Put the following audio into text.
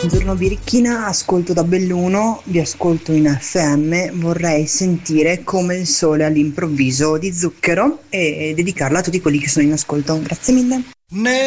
Buongiorno Birichina, ascolto da Belluno, vi ascolto in FM, vorrei sentire Come il sole all'improvviso di Zucchero e dedicarla a tutti quelli che sono in ascolto. Grazie mille.